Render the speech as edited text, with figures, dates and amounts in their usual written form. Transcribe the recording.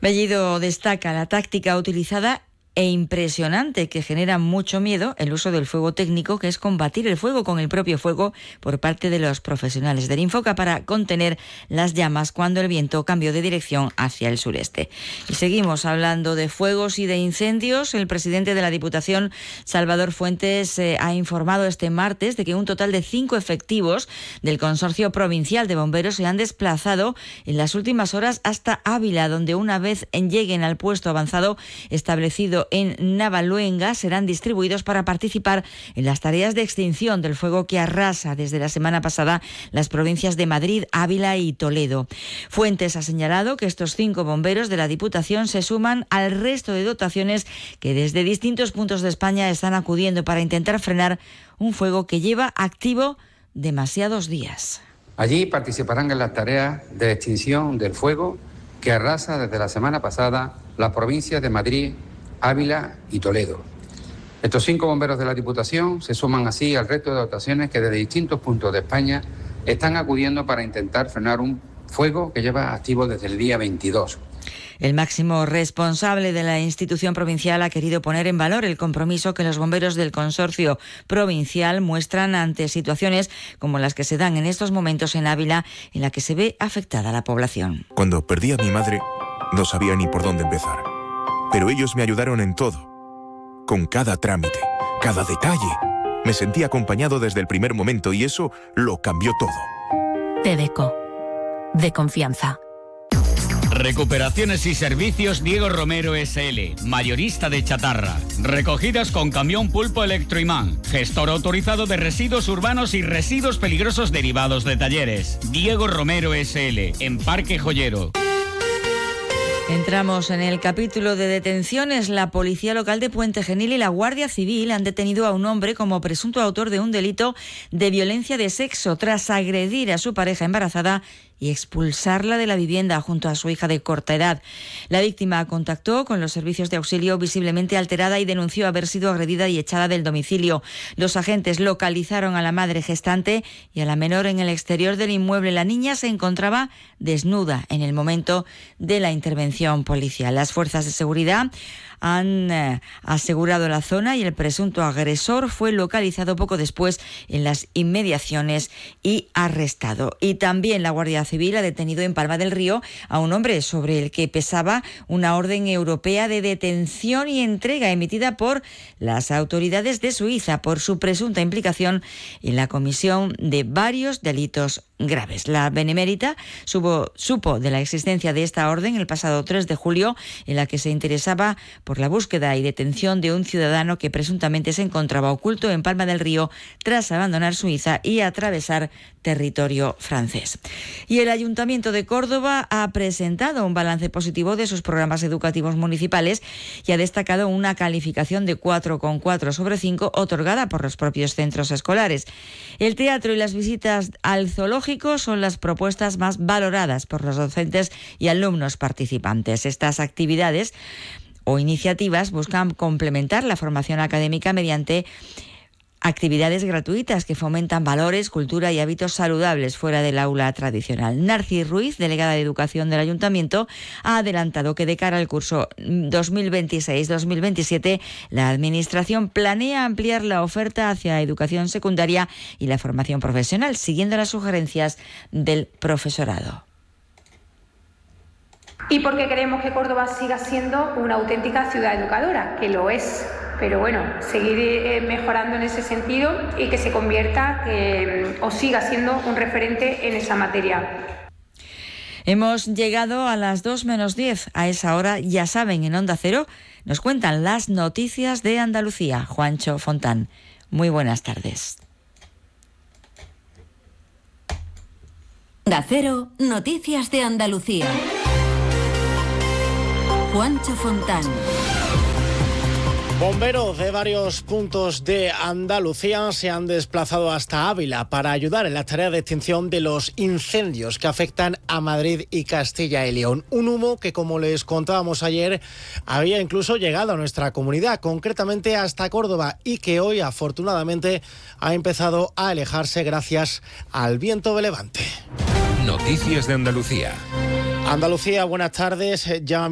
Bellido destaca la táctica utilizada e impresionante, que genera mucho miedo, el uso del fuego técnico, que es combatir el fuego con el propio fuego por parte de los profesionales del Infoca para contener las llamas cuando el viento cambió de dirección hacia el sureste. Y seguimos hablando de fuegos y de incendios. El presidente de la Diputación, Salvador Fuentes, ha informado este martes de que un total de 5 efectivos del Consorcio Provincial de Bomberos se han desplazado en las últimas horas hasta Ávila, donde una vez lleguen al puesto avanzado establecido en Navaluenga, serán distribuidos para participar en las tareas de extinción del fuego que arrasa desde la semana pasada las provincias de Madrid, Ávila y Toledo. Fuentes ha señalado que estos 5 bomberos de la Diputación se suman al resto de dotaciones que desde distintos puntos de España están acudiendo para intentar frenar un fuego que lleva activo demasiados días. Allí participarán en las tareas de extinción del fuego que arrasa desde la semana pasada las provincias de Madrid, Ávila y Toledo. Estos 5 bomberos de la Diputación se suman así al resto de dotaciones que desde distintos puntos de España están acudiendo para intentar frenar un fuego que lleva activo desde el día 22. El máximo responsable de la institución provincial ha querido poner en valor el compromiso que los bomberos del consorcio provincial muestran ante situaciones como las que se dan en estos momentos en Ávila, en la que se ve afectada la población. Cuando perdí a mi madre, no sabía ni por dónde empezar. Pero ellos me ayudaron en todo, con cada trámite, cada detalle. Me sentí acompañado desde el primer momento y eso lo cambió todo. Tedeco, de confianza. Recuperaciones y servicios Diego Romero S.L., mayorista de chatarra. Recogidas con camión Pulpo Electroimán. Gestor autorizado de residuos urbanos y residuos peligrosos derivados de talleres. Diego Romero S.L., en Parque Joyero. Entramos en el capítulo de detenciones. La Policía Local de Puente Genil y la Guardia Civil han detenido a un hombre como presunto autor de un delito de violencia de sexo tras agredir a su pareja embarazada y expulsarla de la vivienda junto a su hija de corta edad. La víctima contactó con los servicios de auxilio visiblemente alterada y denunció haber sido agredida y echada del domicilio. Los agentes localizaron a la madre gestante y a la menor en el exterior del inmueble. La niña se encontraba desnuda en el momento de la intervención policial. Las fuerzas de seguridad han asegurado la zona y el presunto agresor fue localizado poco después en las inmediaciones y arrestado. Y también la Guardia Civil ha detenido en Palma del Río a un hombre sobre el que pesaba una orden europea de detención y entrega emitida por las autoridades de Suiza por su presunta implicación en la comisión de varios delitos graves. La Benemérita supo de la existencia de esta orden el pasado 3 de julio, en la que se interesaba por la búsqueda y detención de un ciudadano que presuntamente se encontraba oculto en Palma del Río tras abandonar Suiza y atravesar territorio francés. Y el Ayuntamiento de Córdoba ha presentado un balance positivo de sus programas educativos municipales y ha destacado una calificación de 4,4 sobre 5 otorgada por los propios centros escolares. El teatro y las visitas al zoológico son las propuestas más valoradas por los docentes y alumnos participantes. Estas actividades o iniciativas buscan complementar la formación académica mediante actividades gratuitas que fomentan valores, cultura y hábitos saludables fuera del aula tradicional. Narcis Ruiz, delegada de Educación del Ayuntamiento, ha adelantado que de cara al curso 2026-2027 la Administración planea ampliar la oferta hacia educación secundaria y la formación profesional, siguiendo las sugerencias del profesorado. Y porque queremos que Córdoba siga siendo una auténtica ciudad educadora, que lo es. Pero bueno, seguir mejorando en ese sentido y que se convierta o siga siendo un referente en esa materia. Hemos llegado a las 2 menos 10. A esa hora, ya saben, en Onda Cero nos cuentan las noticias de Andalucía. Juancho Fontán. Muy buenas tardes. Onda Cero, noticias de Andalucía. Juancho Fontán. Bomberos de varios puntos de Andalucía se han desplazado hasta Ávila para ayudar en la tarea de extinción de los incendios que afectan a Madrid y Castilla y León. Un humo que, como les contábamos ayer, había incluso llegado a nuestra comunidad, concretamente hasta Córdoba, y que hoy, afortunadamente, ha empezado a alejarse gracias al viento de levante. Noticias de Andalucía. Andalucía, buenas tardes. Ya